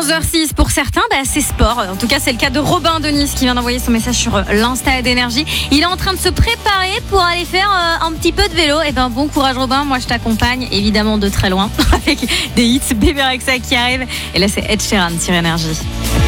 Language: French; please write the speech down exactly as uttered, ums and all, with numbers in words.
onze heures six pour certains, bah, c'est sport. En tout cas, c'est le cas de Robin de Nice qui vient d'envoyer son message sur l'Insta d'Énergie. Il est en train de se préparer pour aller faire euh, un petit peu de vélo. Et ben bon courage Robin, moi je t'accompagne évidemment de très loin avec des hits Bébé Rexha qui arrivent. Et là c'est Ed Sheeran sur Énergie.